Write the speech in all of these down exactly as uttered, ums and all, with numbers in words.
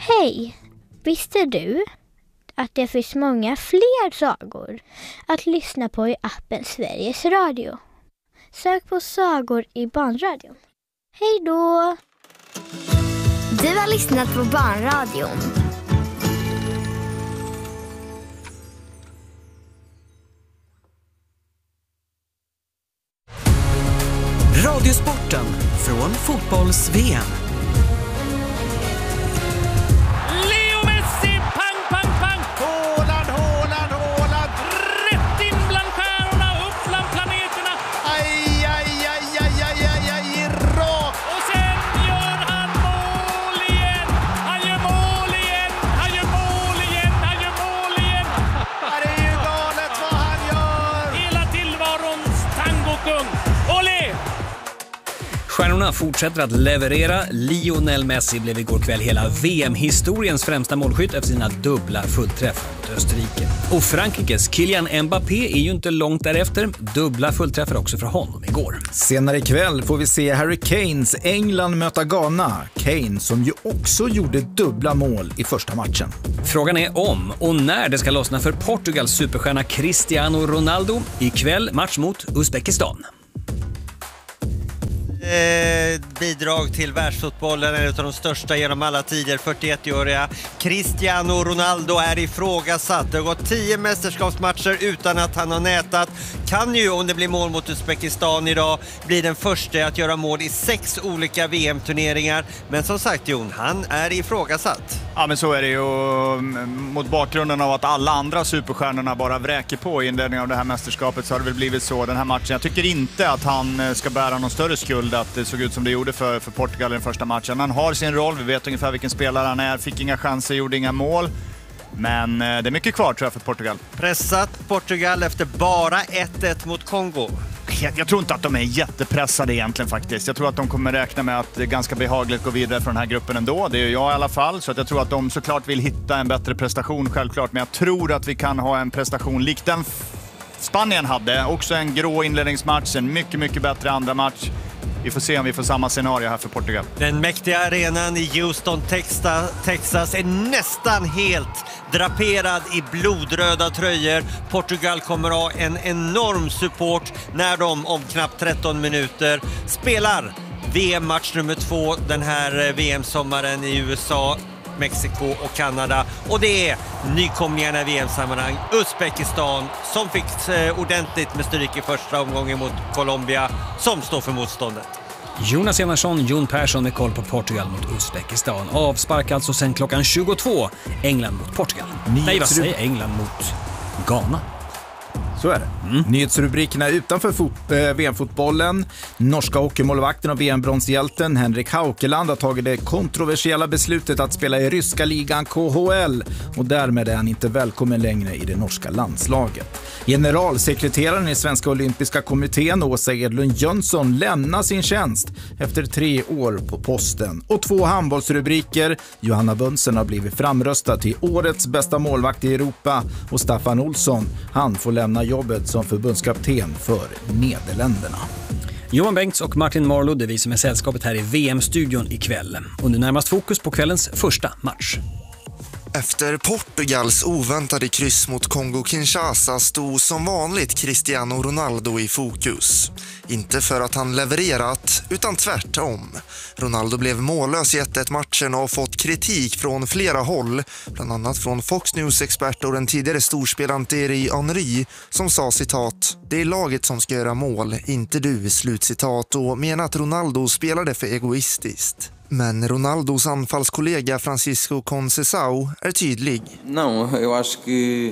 Hej! Visste du att det finns många fler sagor att lyssna på i appen Sveriges Radio? Sök på sagor i Barnradion. Hej då! Du har lyssnat på Barnradion. Radiosporten från fotbolls-V M. Leo Messi, pang, pang, pang. Håland, Håland, Håland. Rätt in bland stjärnorna, upp bland planeterna. Aj, aj, aj, aj, aj, aj, aj, rakt. Och sen gör han mål igen. Han gör mål igen, han gör mål igen, han gör mål igen. Det är ju galet vad han gör. Hela tillvarons tangokung. Olé! Stjärnorna fortsätter att leverera. Lionel Messi blev igår kväll hela V M-historiens främsta målskytt efter sina dubbla fullträffar mot Österrike. Och Frankrikes Kylian Mbappé är ju inte långt därefter. Dubbla fullträffar också för honom igår. Senare ikväll får vi se Harry Kanes England möta Ghana. Kane som ju också gjorde dubbla mål i första matchen. Frågan är om och när det ska lossna för Portugals superstjärna Cristiano Ronaldo. Ikväll match mot Uzbekistan. Eh, bidrag till världsfotbollen, en av de största genom alla tider, fyrtioett-åriga Cristiano Ronaldo är ifrågasatt. Det har gått tio mästerskapsmatcher utan att han har nätat. Kan ju, om det blir mål mot Uzbekistan idag, bli den första att göra mål i sex olika V M-turneringar. Men som sagt, Jon, han är ifrågasatt. Ja, men så är det ju. Mot bakgrunden av att alla andra superstjärnorna bara vräker på i inledningen av det här mästerskapet så har det väl blivit så den här matchen. Jag tycker inte att han ska bära någon större skuld att det såg ut som det gjorde för, för Portugal i den första matchen. Han har sin roll, vi vet ungefär vilken spelare han är, fick inga chanser, gjorde inga mål. Men det är mycket kvar tror jag för Portugal. Pressat Portugal efter bara ett ett mot Kongo. Jag, jag tror inte att de är jättepressade egentligen faktiskt. Jag tror att de kommer räkna med att det är ganska behagligt gå vidare från den här gruppen ändå. Det är jag i alla fall. Så att jag tror att de såklart vill hitta en bättre prestation självklart. Men jag tror att vi kan ha en prestation lik den Spanien hade. Också en grå inledningsmatch, en mycket, mycket bättre andra match. Vi får se om vi får samma scenario här för Portugal. Den mäktiga arenan i Houston, Texas är nästan helt draperad i blodröda tröjor. Portugal kommer ha en enorm support när de om knappt tretton minuter spelar V M-match nummer två den här V M-sommaren i U S A, Mexiko och Kanada. Och det är nykomlingarna i V M-sammanhang, Uzbekistan, som fick ordentligt med stryk i första omgången mot Colombia, som står för motståndet. Jonas Enarsson, Jon Persson med koll på Portugal mot Uzbekistan. Avspark alltså sen klockan tjugotvå. England mot Portugal. Nyhetsrub- Nej, vad säger England mot Ghana? Så är det. Mm. Nyhetsrubrikerna utanför fot- äh, V M-fotbollen. Norska hockeymålvakten och V M-bronshjälten Henrik Haukeland har tagit det kontroversiella beslutet att spela i ryska ligan K H L och därmed är han inte välkommen längre i det norska landslaget. Generalsekreteraren i Svenska olympiska kommittén Åsa Edlund Jönsson lämnar sin tjänst efter tre år på posten. Och två handbollsrubriker. Johanna Bönsen har blivit framröstad till årets bästa målvakt i Europa och Staffan Olsson, han får lämna jobbet som förbundskapten för Nederländerna. Johan Bengts och Martin Marlow, det är vi som är sällskapet här i V M-studion ikväll. Och nu närmast fokus på kvällens första match. Efter Portugals oväntade kryss mot Kongo-Kinshasa stod som vanligt Cristiano Ronaldo i fokus. Inte för att han levererat, utan tvärtom. Ronaldo blev mållös i ett ett matchen och har fått kritik från flera håll. Bland annat från Fox News-expert och den tidigare storspelaren Thierry Henry som sa citat: "Det är laget som ska göra mål, inte du", slutcitat, och menar att Ronaldo spelade för egoistiskt. Men Ronaldos anfallskollega Francisco Conceição är tydlig. Não, eu acho que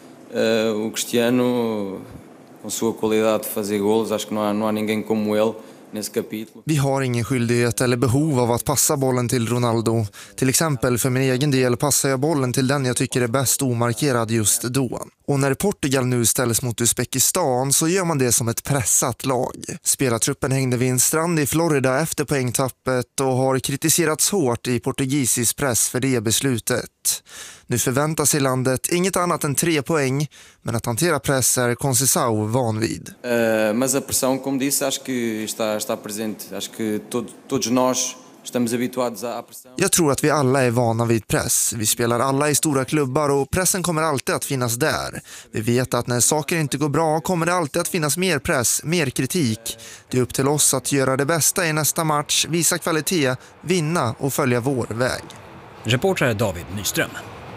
uh, o Cristiano com sua qualidade de fazer golos, acho que não há, não há ninguém como ele nesse capítulo. Vi har ingen skyldighet eller behov av att passa bollen till Ronaldo. Till exempel för min egen del passar jag bollen till den jag tycker är bäst omarkerad just då. Och när Portugal nu ställs mot Uzbekistan så gör man det som ett pressat lag. Spelartruppen hängde vid en strand i Florida efter poängtappet och har kritiserats hårt i portugisisk press för det beslutet. Nu förväntar sig landet inget annat än tre poäng, men att hantera press är Conceição van vid. Uh, mas a pressão, como disse, acho que está, está presente. Acho que todo, todos nós estamos habituados à pressão. Jag tror att vi alla är vana vid press. Vi spelar alla i stora klubbar och pressen kommer alltid att finnas där. Vi vet att när saker inte går bra kommer det alltid att finnas mer press, mer kritik. Det är upp till oss att göra det bästa i nästa match, visa kvalitet, vinna och följa vår väg. Reporter David Nyström.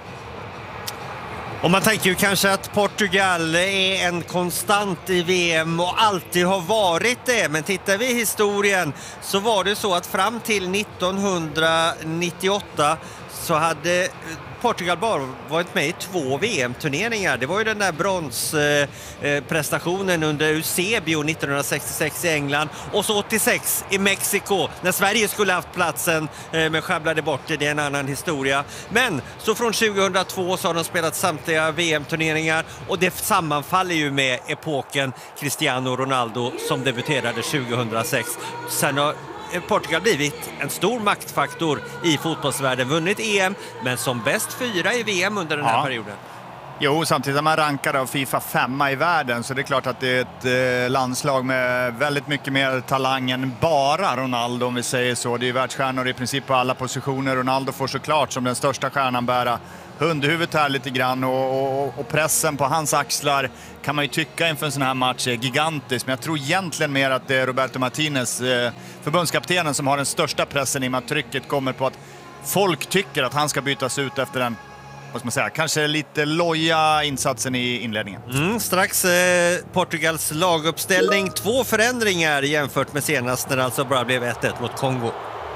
Och man tänker ju kanske att Portugal är en konstant i V M och alltid har varit det. Men tittar vi i historien så var det så att fram till nittonhundranittioåtta så hade Portugal bara varit med i två V M-turneringar. Det var ju den där bronsprestationen under Eusebio nittonhundrasextiosex i England och så åttiosex i Mexiko när Sverige skulle haft platsen men sjabblade bort det. Det är en annan historia. Men så från tjugohundratvå så har de spelat samtliga V M-turneringar och det sammanfaller ju med epoken Cristiano Ronaldo som debuterade tjugohundrasex. Sen har Portugal blivit en stor maktfaktor i fotbollsvärlden, vunnit E M men som bäst fyra i V M under den här ja. perioden. Jo, samtidigt är man rankad av FIFA femma i världen så det är klart att det är ett eh, landslag med väldigt mycket mer talang än bara Ronaldo om vi säger så. Det är världsstjärnor i princip på alla positioner. Ronaldo får såklart som den största stjärnan bära hundhuvudet här lite grann och, och, och pressen på hans axlar kan man ju tycka inför en sån här match är gigantisk. Men jag tror egentligen mer att det är Roberto Martinez, eh, förbundskaptenen, som har den största pressen i och med att trycket kommer på att folk tycker att han ska bytas ut efter den, vad ska man säga, kanske lite loja insatsen i inledningen. Mm, strax eh, Portugals laguppställning. Två förändringar jämfört med senast när det alltså bara blev ett ett mot Kongo.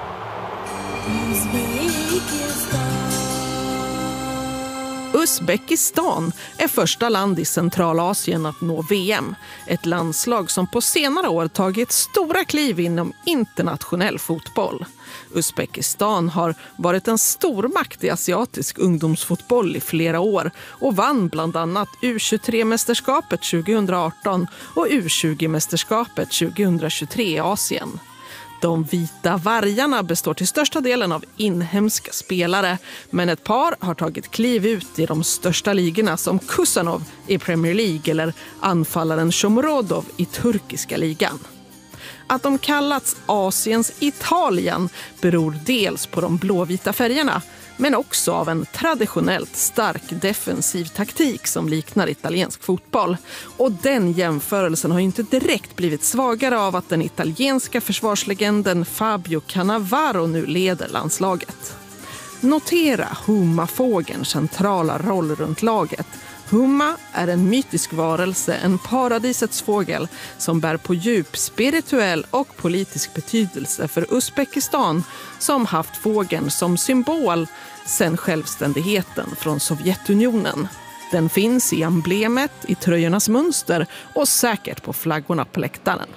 Uzbekistan är första land i Centralasien att nå V M. Ett landslag som på senare år tagit stora kliv inom internationell fotboll. Uzbekistan har varit en stormakt i asiatisk ungdomsfotboll i flera år och vann bland annat U tjugotre-mästerskapet tjugohundraarton och U tjugo-mästerskapet tjugohundratjugotre i Asien. De vita vargarna består till största delen av inhemska spelare, men ett par har tagit kliv ut i de största ligorna som Kusanov i Premier League eller anfallaren Shomurodov i turkiska ligan. Att de kallats Asiens Italien beror dels på de blåvita färgerna, men också av en traditionellt stark defensiv taktik som liknar italiensk fotboll. Och den jämförelsen har inte direkt blivit svagare av att den italienska försvarslegenden Fabio Cannavaro nu leder landslaget. Notera Humma-fågelns centrala roll runt laget. Humma är en mytisk varelse, en paradisets fågel som bär på djup spirituell och politisk betydelse för Uzbekistan som haft fågeln som symbol sedan självständigheten från Sovjetunionen. Den finns i emblemet, i tröjornas mönster och säkert på flaggorna på läktaren.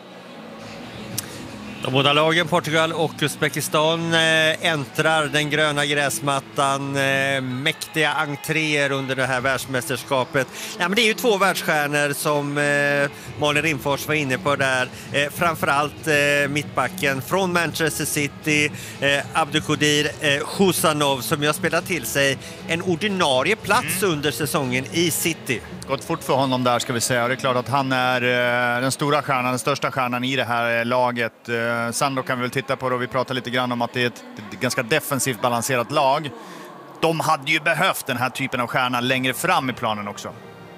De båda lagen, Portugal och Uzbekistan, eh, äntrar den gröna gräsmattan. Eh, mäktiga entréer under det här världsmästerskapet. Ja, men det är ju två världsstjärnor som eh, Malin Rimfors var inne på där. Eh, framförallt eh, mittbacken från Manchester City, eh, Abdulkadir eh, Husanov, som har spelat till sig en ordinarie plats mm. under säsongen i City. Gått fort för honom där, ska vi säga. Det är klart att han är eh, den stora stjärnan, den största stjärnan i det här laget. Eh, sen då kan vi väl titta på det och vi pratar lite grann om att det är ett, ett ganska defensivt balanserat lag. De hade ju behövt den här typen av stjärna längre fram i planen också.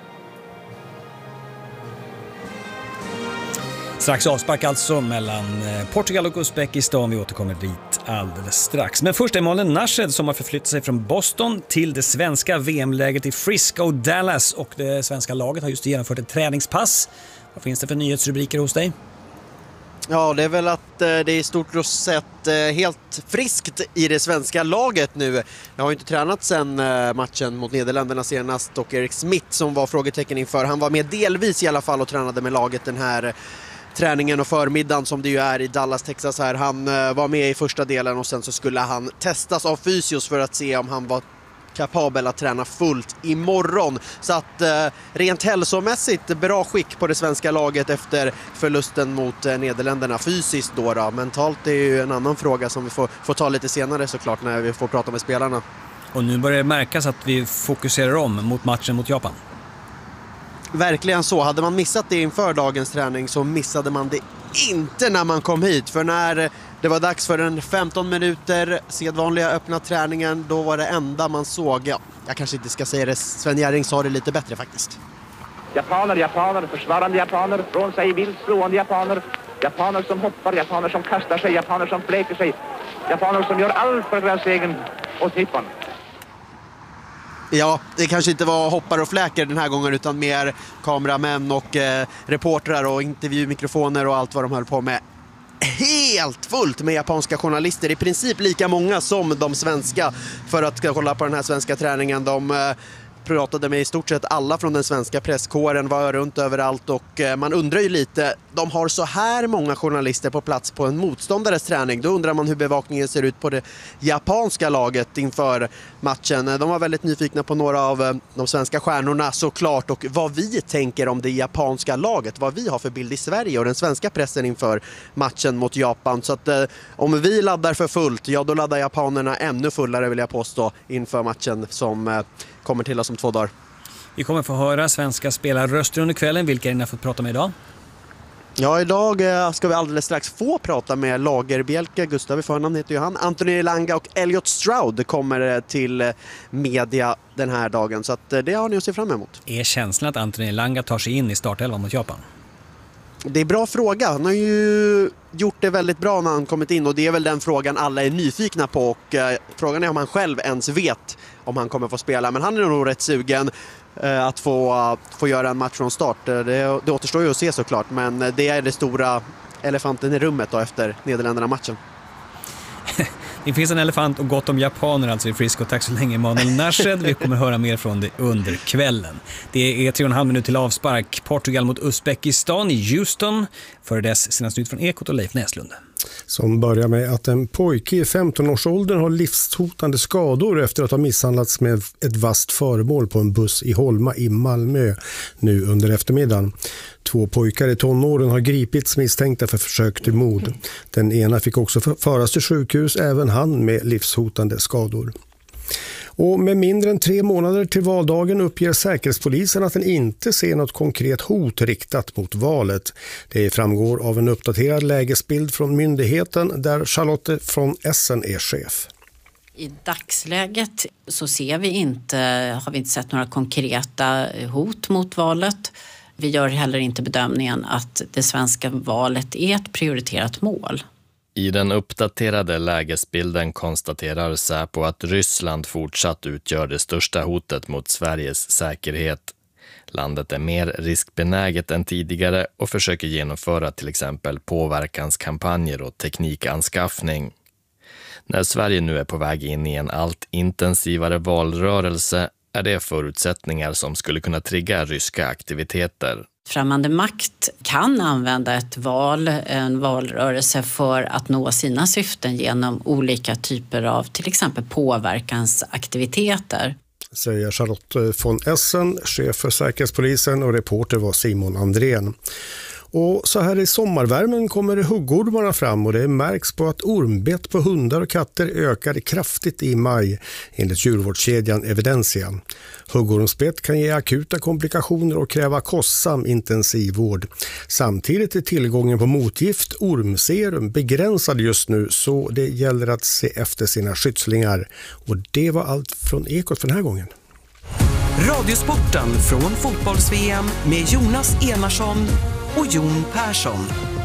Strax avspark alltså mellan Portugal och Uzbekistan. Vi återkommer dit alldeles strax. Men först är Malin Nashed som har förflyttat sig från Boston till det svenska V M-läget i Frisco, Dallas. Och det svenska laget har just genomfört ett träningspass. Vad finns det för nyhetsrubriker hos dig? Ja, det är väl att det är i stort sett helt friskt i det svenska laget nu. Jag har ju inte tränat sedan matchen mot Nederländerna senast, och Erik Smith som var frågetecken inför. Han var med delvis i alla fall och tränade med laget den här träningen och förmiddagen som det ju är i Dallas, Texas här. Han var med i första delen och sen så skulle han testas av fysios för att se om han var kapabel att träna fullt imorgon. Så att eh, rent hälsomässigt bra skick på det svenska laget efter förlusten mot eh, Nederländerna fysiskt då, då. Mentalt är ju en annan fråga som vi får, får ta lite senare såklart när vi får prata med spelarna. Och nu börjar det märkas att vi fokuserar om mot matchen mot Japan. Verkligen så. Hade man missat det inför dagens träning så missade man det inte när man kom hit. För när Det var dags för en femton minuter sedvanliga öppna träningen. Då var det enda man såg, ja, jag kanske inte ska säga det, Sven Jerring sa det lite bättre faktiskt. Japaner, japaner, försvarande japaner, från sig vilt slående japaner. Japaner som hoppar, japaner som kastar sig, japaner som fläker sig. Japaner som gör allt för deras egen och Nippon. Ja, det kanske inte var hoppar och fläker den här gången utan mer kameramän och eh, reportrar och intervjumikrofoner och allt vad de höll på med. Helt fullt med japanska journalister, i princip lika många som de svenska, för att kolla på den här svenska träningen. De eh, pratade med i stort sett alla från den svenska presskåren, var runt överallt och eh, man undrar ju lite, de har så här många journalister på plats på en motståndares träning. Då undrar man hur bevakningen ser ut på det japanska laget inför matchen. De var väldigt nyfikna på några av eh, de svenska stjärnorna såklart, och vad vi tänker om det japanska laget, vad vi har för bild i Sverige och den svenska pressen inför matchen mot Japan. Så att eh, om vi laddar för fullt, ja då laddar japanerna ännu fullare, vill jag påstå, inför matchen som eh, kommer till oss om två dagar. Vi kommer få höra svenska spelarröster under kvällen. Vilka är ni har fått prata med idag? Ja, idag ska vi alldeles strax få prata med Lagerbielke, Gustav i förnamn heter ju han, Anthony Elanga och Elliot Stroud kommer till media den här dagen, så att det har ni att se fram emot. Är känslan att Anthony Elanga tar sig in i startelvan mot Japan? Det är bra fråga. Han har ju gjort det väldigt bra när han kommit in, och det är väl den frågan alla är nyfikna på, och eh, frågan är om han själv ens vet om han kommer få spela, men han är nog rätt sugen eh, att få, uh, få göra en match från start. Det, det återstår ju att se såklart, men det är det stora elefanten i rummet då efter Nederländerna-matchen. Det finns en elefant och gott om japaner alltså i Frisco. Tack så länge Emanuel Nashed. Vi kommer höra mer från det under kvällen. Det är tre och en halv minut till avspark. Portugal mot Uzbekistan i Houston. Före dess senast nytt från Ekot och Leif Näslund. Som börjar med att en pojke i femton-årsåldern har livshotande skador efter att ha misshandlats med ett vasst föremål på en buss i Holma i Malmö nu under eftermiddagen. Två pojkar i tonåren har gripits misstänkta för försök till mord. Den ena fick också föras till sjukhus, även han med livshotande skador. Och med mindre än tre månader till valdagen uppger Säkerhetspolisen att den inte ser något konkret hot riktat mot valet. Det framgår av en uppdaterad lägesbild från myndigheten där Charlotte från Essen är chef. I dagsläget så ser vi inte, har vi inte sett några konkreta hot mot valet. Vi gör heller inte bedömningen att det svenska valet är ett prioriterat mål. I den uppdaterade lägesbilden konstaterar Säpo att Ryssland fortsatt utgör det största hotet mot Sveriges säkerhet. Landet är mer riskbenäget än tidigare och försöker genomföra till exempel påverkanskampanjer och teknikanskaffning. När Sverige nu är på väg in i en allt intensivare valrörelse är det förutsättningar som skulle kunna trigga ryska aktiviteter. Främmande makt kan använda ett val, en valrörelse för att nå sina syften genom olika typer av till exempel påverkansaktiviteter. Säger Charlotte von Essen, chef för Säkerhetspolisen, och reporter var Simon Andrén. Och så här i sommarvärmen kommer huggormarna fram, och det märks på att ormbett på hundar och katter ökar kraftigt i maj enligt djurvårdskedjan Evidensia. Huggormsbett kan ge akuta komplikationer och kräva kostsam intensivvård. Samtidigt är tillgången på motgift ormserum begränsad just nu, så det gäller att se efter sina skyddslingar. Och det var allt från Ekot för den här gången. Radiosporten från fotbolls-V M med Jonas Enarsson och Jon Persson.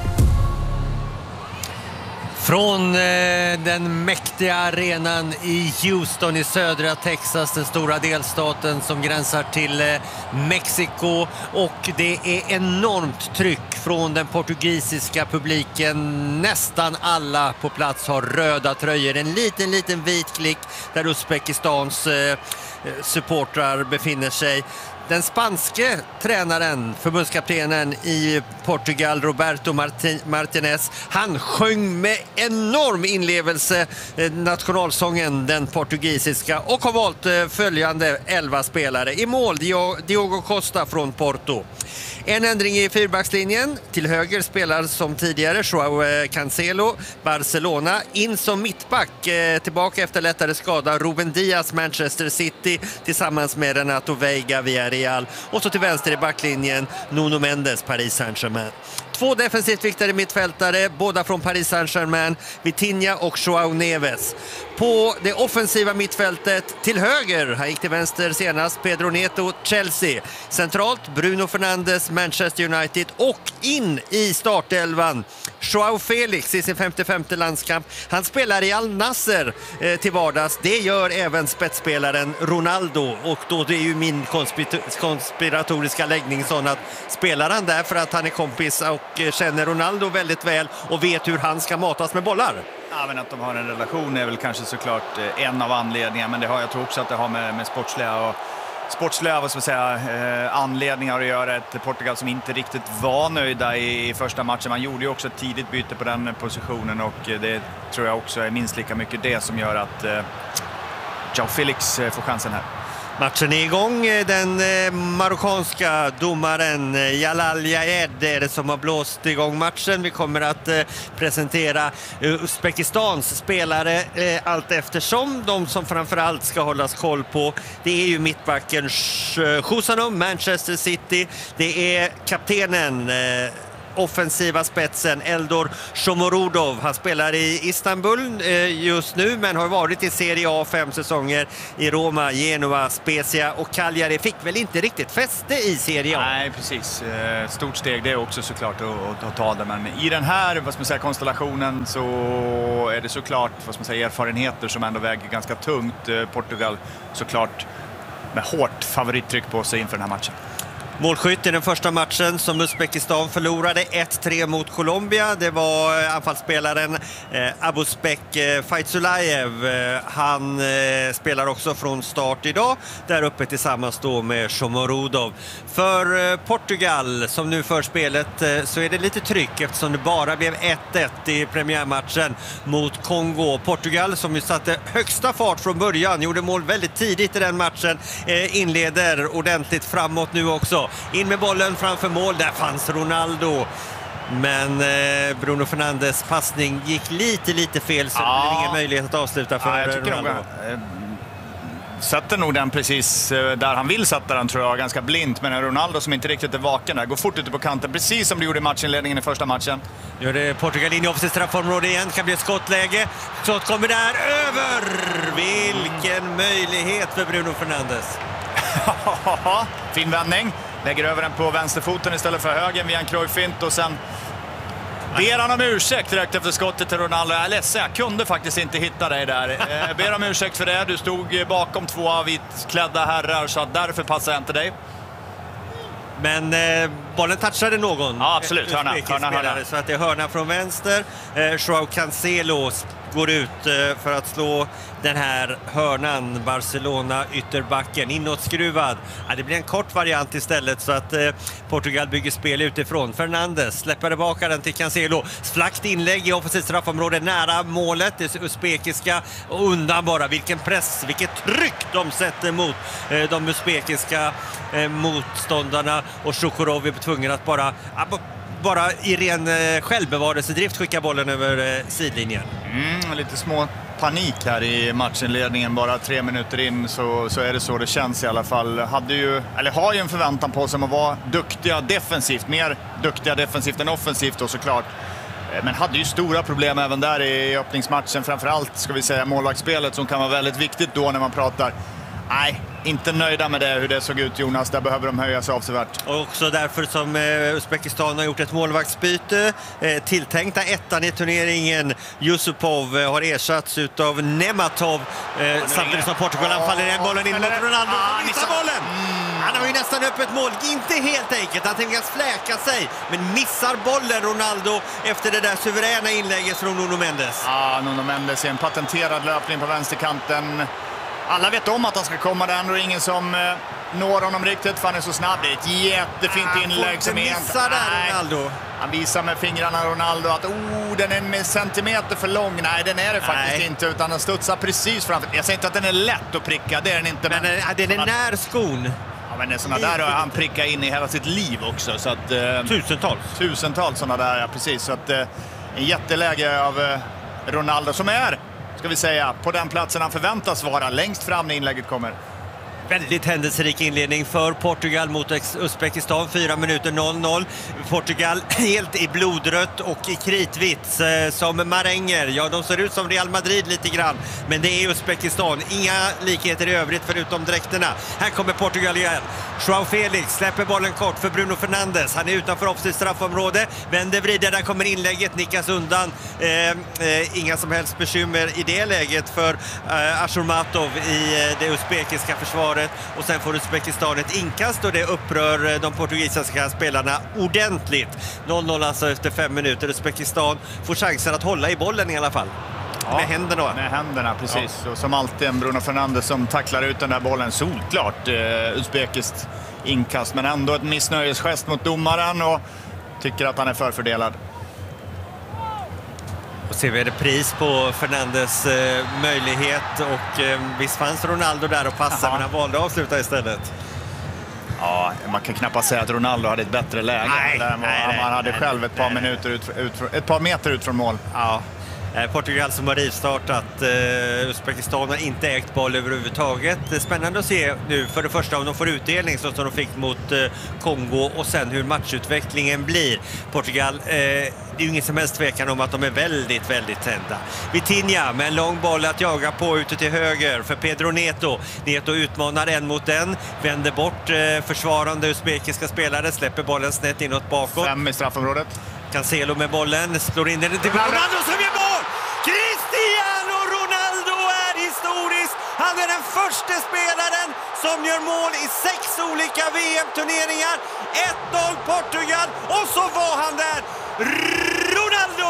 Från eh, den mäktiga arenan i Houston i södra Texas, den stora delstaten som gränsar till eh, Mexiko, och det är enormt tryck från den portugisiska publiken. Nästan alla på plats har röda tröjor. En liten liten vit klick där Uzbekistans eh, supportrar befinner sig. Den spanske tränaren, förbundskaptenen i Portugal, Roberto Martinez, han sjöng med enorm inlevelse nationalsången, den portugisiska, och har valt följande elva spelare. I mål Diogo Costa från Porto. En ändring i fyrbackslinjen. Till höger spelar som tidigare Joao Cancelo, Barcelona. In som mittback, tillbaka efter lättare skada, Ruben Dias, Manchester City, tillsammans med Renato Veiga, Villarreal. Villarreal. Och så till vänster i backlinjen Nuno Mendes, Paris Saint-Germain. Två defensivt viktade mittfältare, båda från Paris Saint-Germain, Vitinha och Joao Neves. På det offensiva mittfältet till höger, här gick till vänster senast, Pedro Neto, Chelsea. Centralt Bruno Fernandes, Manchester United, och in i startelvan Joao Felix i sin femtiofemte landskamp. Han spelar i Al Nassr eh, till vardags. Det gör även spetsspelaren Ronaldo, och då det är ju min konspir- konspiratoriska läggning sån att spelar han där för att han är kompis och eh, känner Ronaldo väldigt väl och vet hur han ska matas med bollar. Ja, men att de har en relation är väl kanske såklart en av anledningarna, men det har, jag tror också att det har med, med sportsliga och sportsliga vad ska man säga, eh, anledningar att göra. Ett Portugal som inte riktigt var nöjda i, i första matchen. Man gjorde ju också ett tidigt byte på den positionen, och det tror jag också är minst lika mycket det som gör att eh, Joao Felix eh, får chansen här. Matchen är igång. Den eh, marockanska domaren eh, Jalal Jaed är det som har blåst igång matchen. Vi kommer att eh, presentera eh, Uzbekistans spelare eh, allt eftersom. De som framförallt ska hållas koll på, det är ju mittbacken Khusanov, Manchester City. Det är kaptenen eh, offensiva spetsen Eldor Shomurodov. Han spelar i Istanbul eh, just nu, men har varit i Serie A fem säsonger i Roma, Genoa, Spezia och Cagliari. Fick väl inte riktigt fäste i Serie A. Nej, precis. Eh, stort steg det är också såklart att, att ta det, men i den här vad ska man säga, konstellationen så är det såklart vad ska man säga, erfarenheter som ändå väger ganska tungt. Eh, Portugal såklart med hårt favorittryck på sig inför den här matchen. Målskytt i den första matchen som Uzbekistan förlorade ett tre mot Colombia. Det var anfallsspelaren eh, Abuzbek eh, Faizullayev. Eh, han eh, spelar också från start idag. Där uppe tillsammans då med Shomurodov. För eh, Portugal som nu för spelet eh, så är det lite tryck eftersom det bara blev ett ett i premiärmatchen mot Kongo. Portugal som ju satte högsta fart från början, gjorde mål väldigt tidigt i den matchen. Eh, inleder ordentligt framåt nu också. In med bollen framför mål, där fanns Ronaldo. Men eh, Bruno Fernandes passning gick lite, lite fel, så ja. det blev ingen möjlighet att avsluta för ja, jag Ronaldo. Nog, eh, sätter nog den precis eh, där han vill sätta den, tror jag, ganska blint. Men Ronaldo som inte riktigt är vaken där, går fort ute på kanten, precis som det gjorde i matchinledningen i första matchen. Gör det Portugal in i offensivt straffområde igen, kan bli ett skottläge. Skott kommer där, över! Vilken möjlighet för Bruno Fernandes. Fin vändning. Lägger över den på vänsterfoten istället för högen via en Cruyff-fint, och sen ber han om ursäkt direkt efter skottet till Ronaldo. Jag är ledsen, jag kunde faktiskt inte hitta dig där. Eh, ber om ursäkt för det. Du stod bakom två vitklädda herrar, så att därför passar jag inte dig. Men eh, bollen touchade någon. Ja, absolut. Hörna, hörna, hörna. Så att det är hörna från vänster. Eh, Joao Cancelo går ut eh, för att slå den här hörnan. Barcelona ytterbacken inåtskruvad. Ja, det blir en kort variant istället, så att eh, Portugal bygger spel utifrån. Fernandes släpper tillbaka den till Cancelo. Flackt inlägg i offensivt straffområde nära målet. Det uzbekiska, och undan bara. Vilken press, vilket tryck de sätter mot eh, de uzbekiska eh, motståndarna, och Shukurov är tvungen att bara bara i ren eh, självbevarelsedrift skicka bollen över eh, sidlinjen. Mm, lite små panik här i matchinledningen, bara tre minuter in så, så är det så det känns i alla fall. Hade ju, eller har ju en förväntan på sig att vara duktiga defensivt, mer duktiga defensivt än offensivt då såklart. Men hade ju stora problem även där i öppningsmatchen, framförallt ska vi säga målvaktsspelet som kan vara väldigt viktigt då när man pratar. Nej, inte nöjda med det, hur det såg ut, Jonas. Där behöver de höja sig avsevärt. Och också därför som eh, Uzbekistan har gjort ett målvaktsbyte. Eh, tilltänkta ettan i turneringen, Yusupov, eh, har ersatts utav Nematov. Eh, samtidigt som Portugal anfaller den bollen in mot Ronaldo. Ah, han missar bollen! Mm. Han har ju nästan öppet mål. Inte helt enkelt. Han tänker fläka sig. Men missar bollen Ronaldo efter det där suveräna inlägget från Nuno Mendes. Ja, ah, Nuno Mendes är en patenterad löpning på vänsterkanten. Alla vet om att han ska komma där, och ingen som eh, når honom riktigt för han är så snabb. Det är ett jättefint ah, inlägg som är... missar där Ronaldo. Han visar med fingrarna Ronaldo att oh, den är en centimeter för lång. Nej, den är det faktiskt Nej. inte, utan den studsar precis framför. Jag säger inte att den är lätt att pricka, det är den inte. Men, men äh, den är han, när skon. Ja, men såna där har han prickat in i hela sitt liv också. Så att, eh, tusentals. Tusentals sådana där, ja, precis. Så att, eh, en jätteläge av eh, Ronaldo som är... ska vi säga, på den platsen han förväntas vara längst fram när inlägget kommer. Väldigt händelserik inledning för Portugal mot Uzbekistan. Fyra minuter noll noll. Portugal helt i blodrött och i kritvitt eh, som maränger. Ja, de ser ut som Real Madrid lite grann. Men det är Uzbekistan. Inga likheter i övrigt förutom dräkterna. Här kommer Portugal igen. João Felix släpper bollen kort för Bruno Fernandes. Han är utanför offensivt straffområde. Vänder, vrider. Där kommer inlägget. Nickas undan. Eh, eh, inga som helst bekymmer i det läget för eh, Ashurmatov i eh, det uzbekiska försvaret. Och sen får Uzbekistan ett inkast och det upprör de portugisiska spelarna ordentligt. noll noll alltså efter fem minuter. Uzbekistan får chansen att hålla i bollen i alla fall. Ja, med händerna. Med händerna, precis. Ja. Och som alltid en Bruno Fernandes som tacklar ut den där bollen solklart. Eh, uzbekiskt inkast, men ändå ett missnöjesgest mot domaren och tycker att han är förfördelad. Och ser vi repris på Fernandes eh, möjlighet och eh, visst fanns Ronaldo där och passa, men han valde att avsluta istället. Ja, man kan knappast säga att Ronaldo hade ett bättre läge. Nej, där nej, han nej, hade nej, själv ett par, nej, minuter ut, ut, ett par meter ut från mål. Ja. Portugal som har rivstartat. eh, Uzbekistan har inte ägt boll överhuvudtaget. Det är spännande att se nu för det första om de får utdelning så som de fick mot eh, Kongo och sen hur matchutvecklingen blir. Portugal, eh, det är ju ingen som helst tvekan om att de är väldigt, väldigt tända. Vitinha med en lång boll att jaga på ute till höger för Pedro Neto. Neto utmanar en mot en, vänder bort eh, försvarande uzbekiska spelare, släpper bollen snett inåt bakåt. Fem i straffområdet. Cancelo med bollen, slår in den till Ronaldo som gör mål! Cristiano Ronaldo är historisk! Han är den första spelaren som gör mål i sex olika V M-turneringar. ett noll Portugal och så var han där! Ronaldo!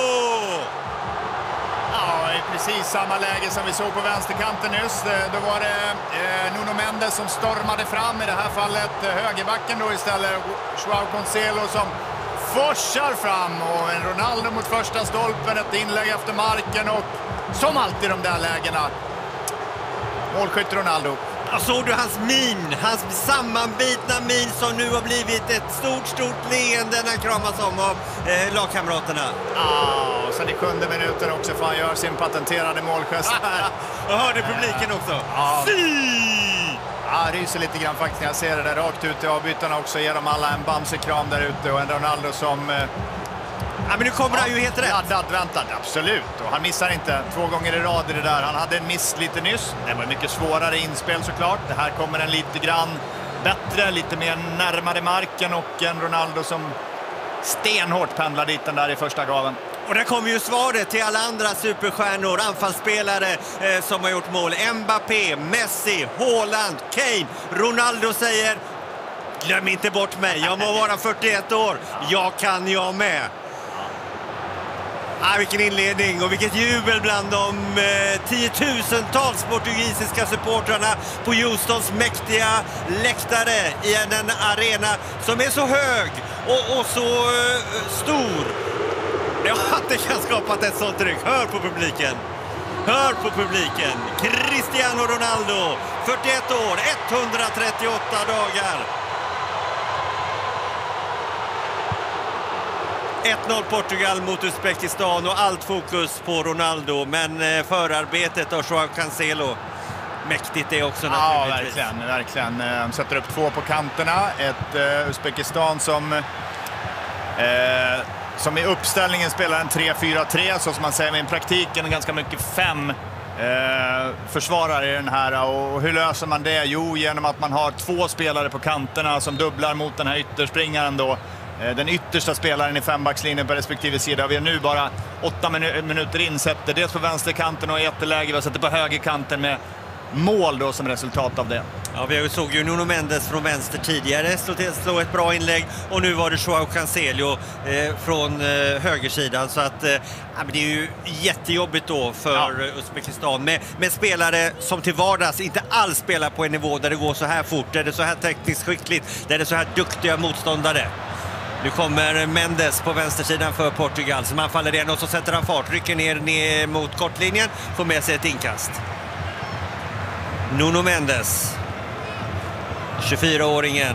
Ja, i precis samma läge som vi såg på vänsterkanten nyss. Då var det eh, Nuno Mendes som stormade fram, i det här fallet eh, högerbacken då istället. João Cancelo som forsar fram och en Ronaldo mot första stolpen, ett inlägg efter marken och som alltid de där lägena. Målskytt Ronaldo. Och såg du hans min, hans sammanbitna min som nu har blivit ett stort, stort leende när han kramas om av eh, lagkamraterna. Ja, och sen i sjunde minuten också för han gör sin patenterade målgest. Och hörde publiken också. Ja. Ja, ryser lite grann faktiskt när jag ser det där rakt ut i avbytarna också. Ger dem alla en bamsekram där ute och en Ronaldo som... Eh, ja, men nu kommer ja, han ju helt rätt. Laddad, väntad, absolut. Och han missar inte två gånger i rad i det där. Han hade en miss lite nyss. Det var mycket svårare inspel såklart. Det här kommer en lite grann bättre, lite mer närmare marken och en Ronaldo som stenhårt pendlar dit den där i första gaven. Och där kommer ju svaret till alla andra superstjärnor, anfallsspelare eh, som har gjort mål. Mbappé, Messi, Haaland, Kane. Ronaldo säger, glöm inte bort mig, jag må vara fyrtioett år, jag kan jag med. Ah, vilken inledning och vilket jubel bland de eh, tiotusentals portugisiska supportrarna på Houstons mäktiga läktare i en, en arena som är så hög och, och så eh, stor. Ja, det kan skapat ett sånt tryck. Hör på publiken. Hör på publiken. Cristiano Ronaldo, fyrtioett år, etthundratrettioåtta dagar. ett noll Portugal mot Uzbekistan och allt fokus på Ronaldo. Men förarbetet av João Cancelo, mäktigt det också naturligtvis. Ja, verkligen. verkligen. Sätter upp två på kanterna. Ett uh, Uzbekistan som... Uh, Som i uppställningen spelar en tre fyra tre, så som man säger, men i praktiken ganska mycket fem eh, försvarare i den här. Och hur löser man det? Jo, genom att man har två spelare på kanterna som dubblar mot den här ytterspringaren då. Eh, den yttersta spelaren i fembackslinjen på respektive sida. Vi är nu bara åtta minu- minuter in, sätter dels på vänsterkanten och i ett läge vi sätter på högerkanten med mål då som resultat av det. Ja, vi såg ju Nuno Mendes från vänster tidigare slå, till, slå ett bra inlägg och nu var det João Cancelo eh, från eh, högersidan, så att eh, ja, men det är ju jättejobbigt då för ja. Uzbekistan med, med spelare som till vardags inte alls spelar på en nivå där det går så här fort, där det är så här tekniskt skickligt, där det är så här duktiga motståndare. Nu kommer Mendes på vänstersidan för Portugal som han faller igen och så sätter han fart, rycker ner, ner mot kortlinjen, får med sig ett inkast. Nuno Mendes, tjugofyraåringen,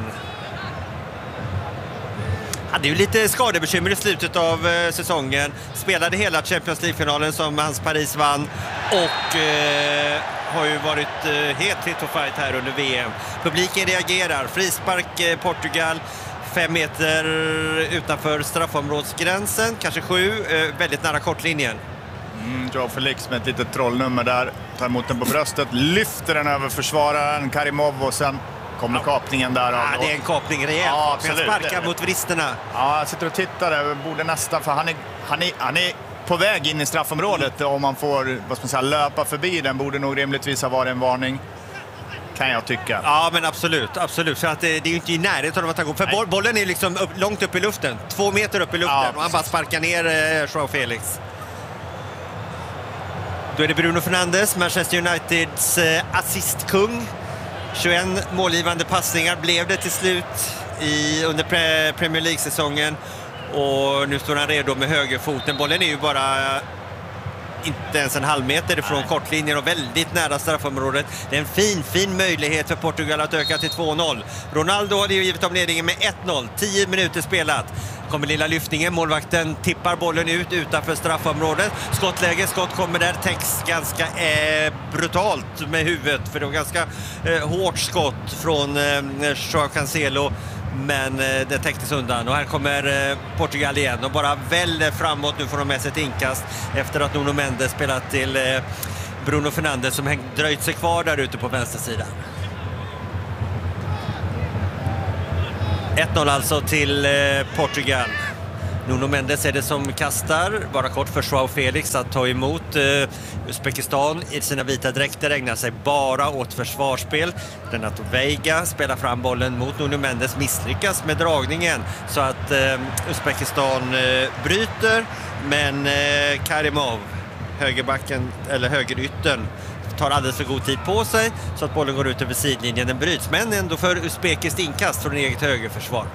hade ju lite skadebekymmer i slutet av eh, säsongen. Spelade hela Champions League-finalen som hans Paris vann och eh, eh, har ju varit eh, helt hit och fight här under V M. Publiken reagerar. Frispark eh, Portugal. Fem meter utanför straffområdsgränsen. Kanske sju. Eh, väldigt nära kortlinjen. Mm, Joao Felix med ett litet trollnummer där. Tar emot den på bröstet. Lyfter den över försvararen Karimov och sen kommer kapningen där. Ja, det är en kapning rejält. Ja, absolut. Sparkar mot vristerna. Ja, jag sitter och tittar där. Borde nästan, för han är, han är, han är på väg in i straffområdet. Om man får, vad ska man säga, löpa förbi den borde nog rimligtvis ha varit en varning. Kan jag tycka. Ja, men absolut. absolut. För att det, det är ju inte i närheten av att han går. För boll, bollen är liksom upp, långt upp i luften. Två meter upp i luften. Ja, och han bara sparkar ner eh, Joao Felix. Då är det Bruno Fernandes, Manchester Uniteds eh, assistkung. tjugoett målgivande passningar blev det till slut i, under pre, Premier League-säsongen. Och nu står han redo med högerfoten. Bollen är ju bara inte ens en halv meter ifrån kortlinjen och väldigt nära straffområdet. Det är en fin, fin möjlighet för Portugal att öka till två noll. Ronaldo hade ju givit dem ledningen med ett noll. tio minuter spelat. Kommer lilla lyftningen. Målvakten tippar bollen ut utanför straffområdet. Skottläge, skott kommer där. Täcks ganska eh, brutalt med huvudet. För det var ganska eh, hårt skott från eh, Joao Cancelo. Men eh, det täcktes undan. Och här kommer eh, Portugal igen. Och bara väller framåt. Nu får de med sig ett inkast. Efter att Nuno Mendes spelat till eh, Bruno Fernandes som häng, dröjt sig kvar där ute på vänstersidan. ett noll alltså till eh, Portugal. Nuno Mendes är det som kastar. Bara kort för Joao Felix att ta emot. eh, Uzbekistan i sina vita dräkter ägnar sig bara åt försvarsspel. Renato Veiga spelar fram bollen mot Nuno Mendes, misslyckas med dragningen så att eh, Uzbekistan eh, bryter. Men eh, Karimov, högerbacken eller högeryttern, tar alldeles för god tid på sig så att bollen går ut över sidlinjen. Den bryts, men ändå för Uzbekiskt inkast från eget högerförsvar.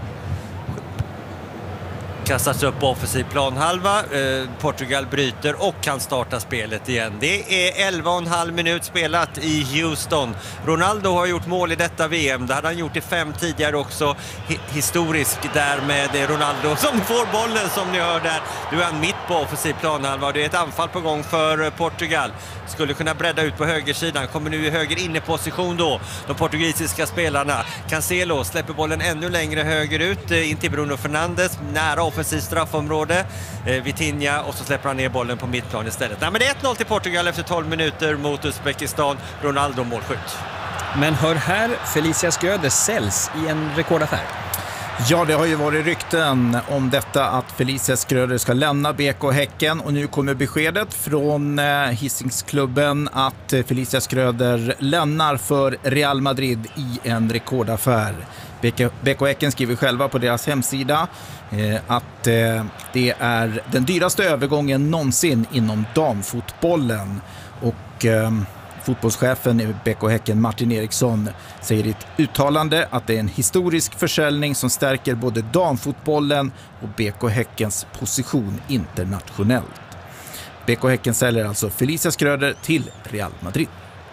Kastas upp på offensiv planhalva. Eh, Portugal bryter och kan starta spelet igen. Det är elva och en halv minut spelat i Houston. Ronaldo har gjort mål i detta V M. Det hade han gjort i fem tidigare också. Hi- historisk där med Ronaldo som får bollen som ni hör där. Du är han mitt på offensiv planhalva. Det är ett anfall på gång för Portugal. Skulle kunna bredda ut på högersidan. Kommer nu i höger inneposition då. De portugisiska spelarna. Cancelo släpper bollen ännu längre högerut. In till Bruno Fernandes. Nära offensivt straffområde. Eh, Vitinha och så släpper han ner bollen på mittplan istället. Nej, men det är ett noll till Portugal efter tolv minuter mot Uzbekistan. Ronaldo målskytt. Men hör här, Felicia Skröder säljs i en rekordaffär. Ja, det har ju varit rykten om detta att Felicia Skröder ska lämna B K Häcken och nu kommer beskedet från Hisingsklubben att Felicia Skröder lämnar för Real Madrid i en rekordaffär. B K Häcken skriver själva på deras hemsida eh, att eh, det är den dyraste övergången någonsin inom damfotbollen och eh, fotbollschefen i B K Häcken Martin Eriksson säger i ett uttalande att det är en historisk försäljning som stärker både damfotbollen och B K Häckens position internationellt. B K Häcken säljer alltså Felicia Skröder till Real Madrid.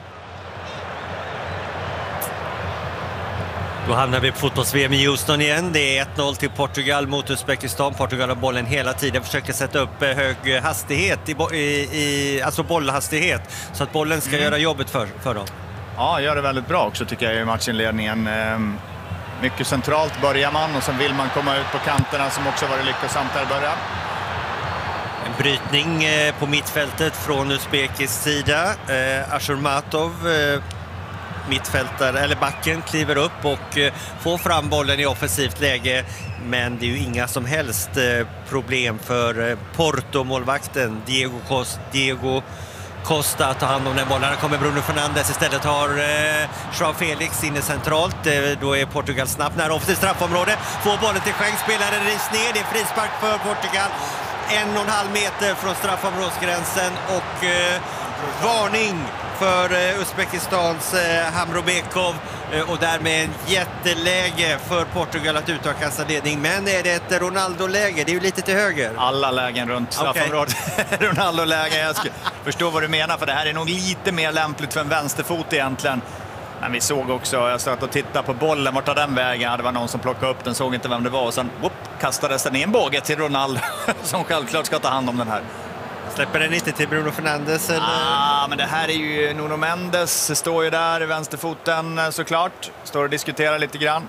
Då hamnar vi på fotbolls-V M i Houston igen. Det är ett noll till Portugal mot Uzbekistan. Portugal har bollen hela tiden. Försöker sätta upp hög hastighet, i, bo- i, i, alltså bollhastighet. Så att bollen ska mm. göra jobbet för, för dem. Ja, gör det väldigt bra också tycker jag i matchinledningen. Ehm, mycket centralt börjar man och sen vill man komma ut på kanterna som också varit lyckosamt där i början. En brytning eh, på mittfältet från Uzbekisk sida. Eh, Ashurmatov... Eh, mittfältare eller backen kliver upp och eh, får fram bollen i offensivt läge, men det är ju inga som helst eh, problem för eh, Porto-målvakten Diego Costa, Diego Costa att ta hand om den bollen. Här kommer Bruno Fernandes, istället har eh, Joao Felix inne centralt. Eh, då är Portugal snabbt nära offensivt straffområde. Får bollen till skänk, spelaren rivs ner. Det är frispark för Portugal. En och en halv meter från straffområdsgränsen och eh, varning för eh, Uzbekistans eh, Hamrobekov eh, och därmed en jätteläge för Portugal att utöka sin ledning. Men är det ett Ronaldo-läge? Det är ju lite till höger. Alla lägen runt straffområdet. Okay. Ronaldo-läge. Jag förstår vad du menar, för det här är nog lite mer lämpligt för en vänsterfot egentligen. Men vi såg också, jag satt och tittade på bollen, vart tar den vägen? Det var någon som plockade upp den, såg inte vem det var och sen whoop, kastades den i en båge till Ronaldo som självklart ska ta hand om den här. Släpper den inte till Bruno Fernandes? Eller? Ah, men det här är ju Nuno Mendes, står ju där i vänsterfoten såklart. Står och diskuterar lite grann.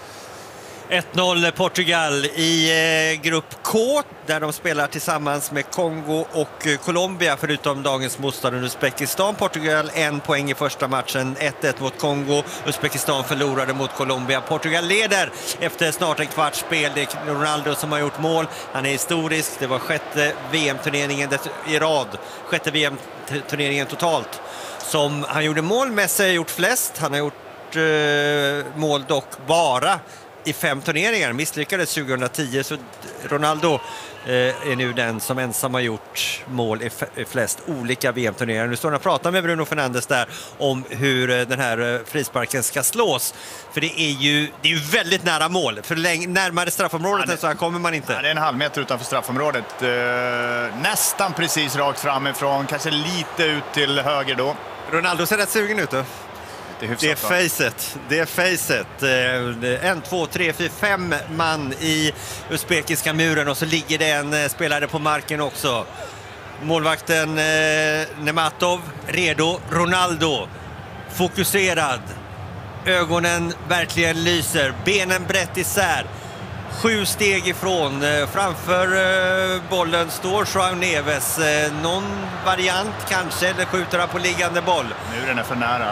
ett noll Portugal i eh, grupp K där de spelar tillsammans med Kongo och eh, Colombia förutom dagens motståndare Uzbekistan. Portugal en poäng i första matchen, ett ett mot Kongo. Uzbekistan förlorade mot Colombia. Portugal leder efter snart en kvarts spel. Det är Ronaldo som har gjort mål. Han är historisk. Det var sjätte V M-turneringen i rad. Sjätte V M-turneringen totalt som han gjorde mål. Messi har gjort flest. Han har gjort eh, mål dock bara i fem turneringar, misslyckades tjugohundratio, så Ronaldo eh, är nu den som ensam har gjort mål i, f- i flest olika V M-turneringar. Nu står han och pratar med Bruno Fernandes där om hur eh, den här eh, frisparken ska slås. För det är ju, det är ju väldigt nära mål. För läng- närmare straffområdet ja, det, så här kommer man inte. Ja, det är en halv meter utanför straffområdet. Eh, nästan precis rakt framifrån, kanske lite ut till höger då. Ronaldo ser rätt sugen ut då. Det är, det är facet. Det är facet. En, två, tre, fyra, fem man i uzbekiska muren och så ligger det en spelare på marken också. Målvakten eh, Nematov redo. Ronaldo fokuserad. Ögonen verkligen lyser. Benen brett isär. Sju steg ifrån. Framför eh, bollen står João Neves. Eh, någon variant kanske, eller skjuter han på liggande boll. Muren är för nära.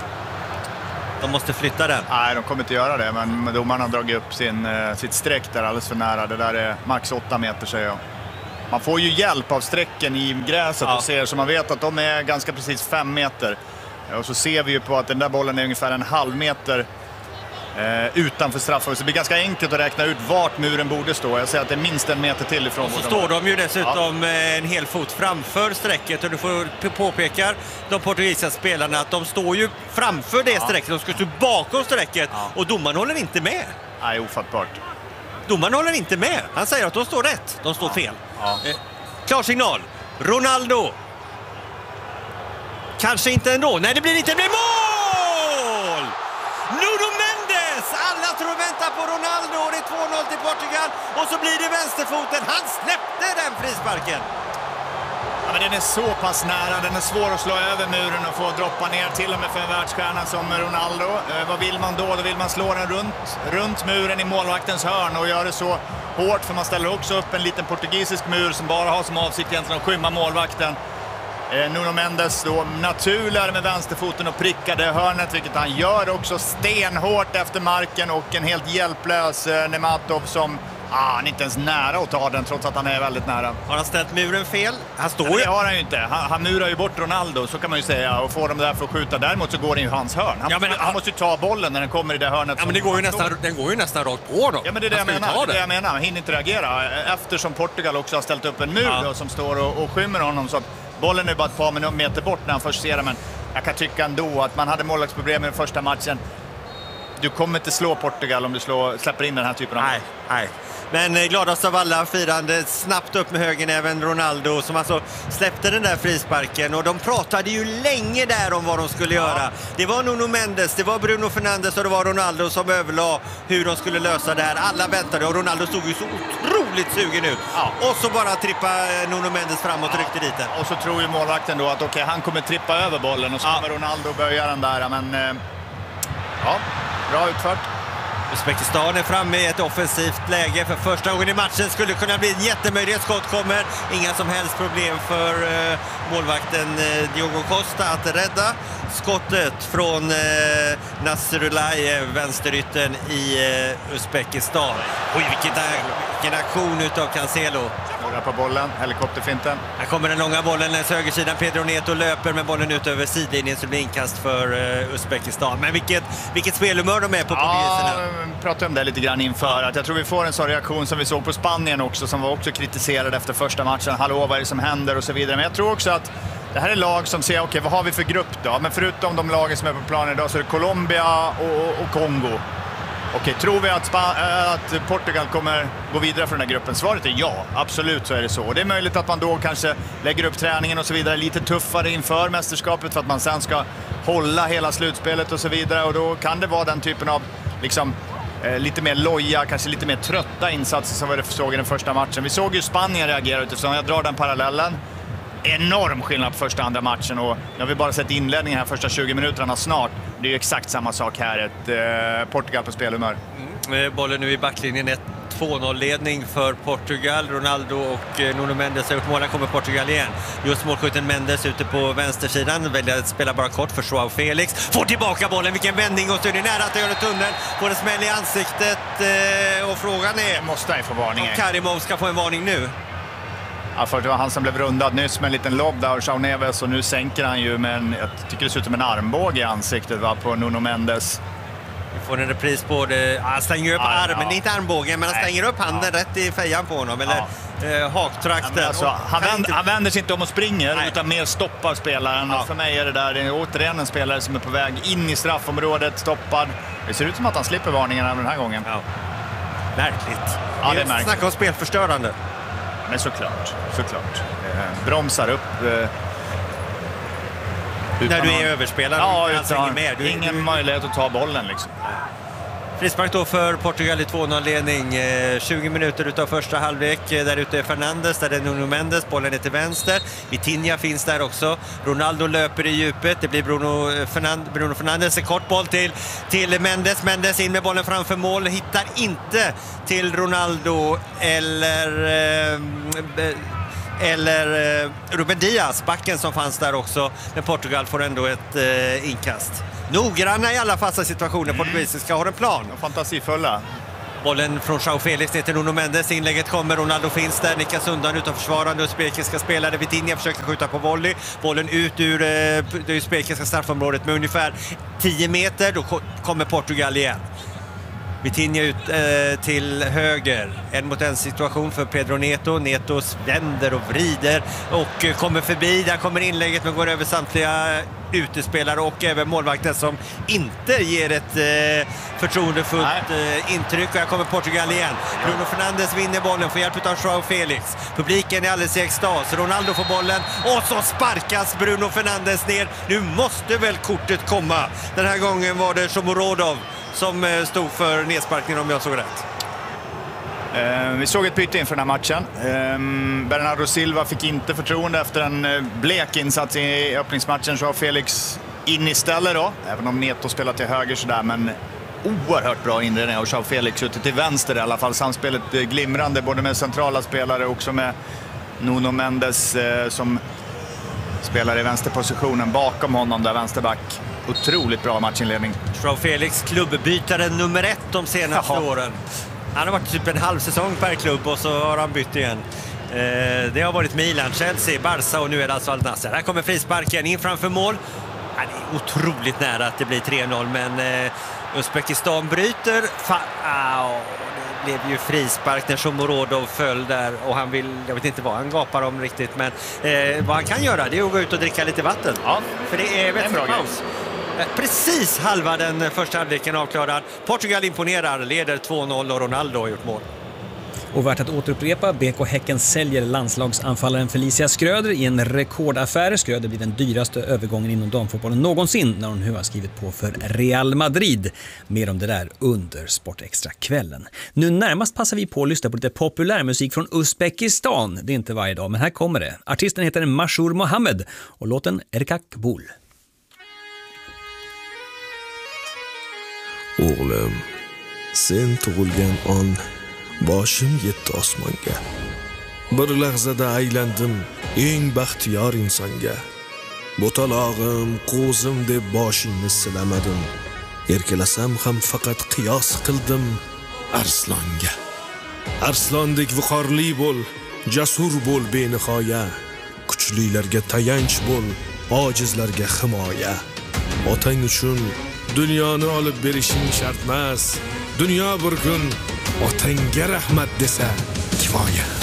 De måste flytta den. Nej, de kommer inte göra det, men domarna har dragit upp sin, sitt streck där alldeles för nära. Det där är max åtta meter, säger jag. Man får ju hjälp av strecken i gräset ja. och ser, så man vet att de är ganska precis fem meter. Och så ser vi ju på att den där bollen är ungefär en halv meter eh, utanför straffen. Så det blir ganska enkelt att räkna ut vart muren borde stå. Jag säger att det är minst en meter till ifrån. Och så står de ju dessutom ja. en hel fot framför strecket. Och du får påpeka de portugisiska spelarna att de står ju framför det ja. strecket. De ska stå bakom strecket ja. och domaren håller inte med. Nej, ofattbart. Domaren håller inte med. Han säger att de står rätt. De står ja. fel. Ja. Eh, klar signal. Ronaldo. Kanske inte ändå. Nej, det blir inte. Det blir mål! Nuno Mendes! Alla tror vänta på Ronaldo. Det är två noll till Portugal. Och så blir det vänsterfoten. Han släppte den frisparken. Ja, men den är så pass nära. Den är svår att slå över muren och få droppa ner till och med för en världsstjärna som Ronaldo. Eh, vad vill man då? Då vill man slå den runt, runt muren i målvaktens hörn och göra det så hårt, för man ställer också upp en liten portugisisk mur som bara har som avsikt egentligen att skymma målvakten. Eh, Nuno Mendes då naturligare med vänsterfoten och prickade hörnet, vilket han gör också stenhårt efter marken, och en helt hjälplös eh, Nematov som ah, han är inte ens nära att ta den trots att han är väldigt nära. Har han ställt muren fel? Han står ju. Det har han ju inte. Han, han murar ju bort Ronaldo, så kan man ju säga, och får dem där för att skjuta. Däremot så går det ju hans hörn. Han, ja, men, han måste ju ta bollen när den kommer i det hörnet. Ja, men det går ju nästan, den går ju nästan rakt på då. Ja, men det är det jag menar. Det är det jag menar. Han hinner inte reagera eftersom Portugal också har ställt upp en mur ja. då, som står och, och skymmer honom, så att bollen är bara ett par meter bort när han först ser den. Men jag kan tycka ändå att man hade målvaktsproblem i den första matchen. Du kommer inte slå Portugal om du slår, släpper in den här typen av... Nej, nej. Men gladast av alla firande snabbt upp med högen även Ronaldo som alltså släppte den där frisparken, och de pratade ju länge där om vad de skulle ja. göra. Det var Nuno Mendes, det var Bruno Fernandes och det var Ronaldo som överlade hur de skulle lösa det här. Alla väntade och Ronaldo såg ju så otroligt sugen ut. Ja. Och så bara trippa Nuno Mendes framåt och ja. ryckte dit den. Och så tror ju målvakten då att okej, okay, han kommer trippa över bollen och så kommer ja. Ronaldo böja den där, men eh, ja, bra utfört. Uzbekistan är framme i ett offensivt läge för första gången i matchen. Skulle kunna bli en jättemöjlighet. Skott kommer. Inga som helst problem för eh, målvakten eh, Diogo Costa att rädda skottet från eh, Nasrullayev, vänsterytten i eh, Uzbekistan. Oj, vilken, vilken aktion utav Cancelo. Några på bollen, helikopterfinten. Här kommer den långa bollen längs högersidan. Pedro Neto löper med bollen ut över sidlinjen, så det blir inkast för uh, Uzbekistan. Men vilket, vilket spelhumör de är på portugiserna. Ja, vi pratade om det lite grann inför. Att jag tror vi får en sån reaktion som vi såg på Spanien också, som var också kritiserad efter första matchen. Hallå, vad är det som händer och så vidare. Men jag tror också att det här är lag som säger, okej, okay, vad har vi för grupp då? Men förutom de lagen som är på planen idag så är det Colombia och, och Kongo. Okej, tror vi att, Sp- att Portugal kommer gå vidare från den här gruppen? Svaret är ja, absolut så är det så. Och det är möjligt att man då kanske lägger upp träningen och så vidare lite tuffare inför mästerskapet för att man sen ska hålla hela slutspelet och så vidare. Och då kan det vara den typen av liksom, eh, lite mer loja, kanske lite mer trötta insatser som vi såg i den första matchen. Vi såg ju Spanien reagera utifrån, jag drar den parallellen. enorm skillnad på första och andra matchen. Och nu har vi bara sett inledningen här första tjugo minuterna snart. Det är ju exakt samma sak här. Ett eh, Portugal på spelhumör. Mm. Bollen nu i backlinjen, ett två noll-ledning för Portugal. Ronaldo och eh, Nuno Mendes har gjort mål. Här kommer Portugal igen. Just målskytten Mendes ute på vänstersidan. Väljer att spela bara kort för Joao Felix. Får tillbaka bollen, vilken vändning, och så är det nära att göra tunnel. Får en smäll i ansiktet eh, och frågan är... Måste han få varning? Om Karimov ska få en varning nu. Ja, för det var han som blev rundad nyss med en liten lobb där, João Neves, och nu sänker han ju med en, jag tycker det ser ut som en armbåge i ansiktet, va, på Nuno Mendes. Vi får en repris på det. Han stänger upp ah, armen, ja. Inte armbågen, men han stänger upp handen ja. rätt i fejan på honom, eller ja. eh, haktrakten. Ja, alltså, han, vänd, inte... han vänder sig inte om och springer, nej. Utan mer stoppar spelaren. Ja. För mig är det där, det är återigen en spelare som är på väg in i straffområdet, stoppad. Det ser ut som att han slipper varningen den här gången. Ja. Märkligt. Ja, det är märkligt. Snacka om spelförstörande. Men såklart, såklart. Eh, bromsar upp. Eh, När du är överspelad. Ja, alltså utan, ingen, mer. Du, ingen du... möjlighet att ta bollen liksom. Frispark då för Portugal i två noll-ledning. Eh, tjugo minuter utav första halvlek. Där ute är Fernandes, där är Nuno Mendes. Bollen är till vänster. Vitinha finns där också. Ronaldo löper i djupet. Det blir Bruno, Fernand, Bruno Fernandes. En kort boll till, till Mendes. Mendes in med bollen framför mål. Hittar inte till Ronaldo eller... Eh, eller eh, Ruben Diaz, backen som fanns där också. Men Portugal får ändå ett eh, inkast. Noggranna i alla fasta situationer. Mm. Portugisiska har en plan. Och fantasifulla. Bollen från Joao Felix ner till Nuno Mendes. Inlägget kommer, Ronaldo finns där. Nickas undan utan försvarande. Uzbekiska spelare. Vitinha försöker skjuta på volley. Bollen ut ur eh, det uzbekiska straffområdet med ungefär tio meter. Då kommer Portugal igen. Vitinha ut eh, till höger. En mot en situation för Pedro Neto. Neto vänder och vrider och eh, kommer förbi. Där kommer inlägget, men går över samtliga utespelare och även målvakten som inte ger ett eh, förtroendefullt eh, intryck. Och här kommer Portugal igen. Bruno Fernandes vinner bollen, får hjälp av Joao Felix. Publiken är alldeles i extas. Ronaldo får bollen och så sparkas Bruno Fernandes ner. Nu måste väl kortet komma. Den här gången var det Shomurodov som stod för nedsparkningen, om jag såg rätt. Eh, vi såg ett byte inför den här matchen. Eh, Bernardo Silva fick inte förtroende efter en blek insats i öppningsmatchen. Så Felix in istället då, även om Neto spelar till höger sådär, men oerhört bra inredning och Joao Felix ute till vänster i alla fall. Samspelet glimrande både med centrala spelare och också med Nuno Mendes eh, som spelar i vänsterpositionen bakom honom där, vänsterback. Otroligt bra matchinledning. Joao Felix, klubbbytare nummer ett de senaste Jaha. åren. Han har varit typ en halv säsong per klubb och så har han bytt igen. Eh, det har varit Milan, Chelsea, Barca och nu är det alltså Al Nassr. Här kommer frisparken in framför mål. Han är otroligt nära att det blir tre noll, men eh, Uzbekistan bryter. Fa- oh, det blev ju frispark när Shomurodov föll där och han vill, jag vet inte vad han gapar om riktigt, men eh, vad han kan göra det är att gå ut och dricka lite vatten. Ja, för det är väl en paus. Precis halva den första halvleken avklarad. Portugal imponerar, leder två noll och Ronaldo har gjort mål. Och värt att återupprepa, B K Häcken säljer landslagsanfallaren Felicia Schröder i en rekordaffär. Schröder blir den dyraste övergången inom damfotbollen någonsin när hon nu har skrivit på för Real Madrid. Mer om det där under Sportextra-kvällen. Nu närmast passar vi på att lyssna på lite populärmusik från Uzbekistan. Det är inte varje dag, men här kommer det. Artisten heter Mashur Mohammed och låten Erkak Bul. O'g'lim, sen tug'ilgan on boshim yetdi osmonga. Bir lahzada aylandim eng baxtiyor insonga. Bo'talog'im, qo'zim deb boshingni silamadim. Erkalasam ham faqat qiyos qildim arslonga. Arslondek viqorli bo'l, jasur bo'l benihoya. Kuchlilarga tayanch bo'l, ojizlarga himoya. Otang uchun dunyoni olib berishing shart emas. Dunyo bir kun otangga rahmat desa kifoya.